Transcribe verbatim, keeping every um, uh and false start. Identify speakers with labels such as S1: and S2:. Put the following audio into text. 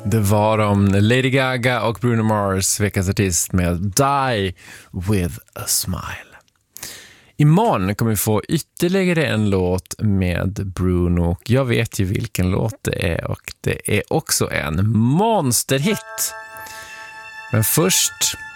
S1: Det var om Lady Gaga och Bruno Mars, veckans artist med Die With A Smile. Imorgon kommer vi få ytterligare en låt med Bruno och jag vet ju vilken låt det är och det är också en monsterhit. Men först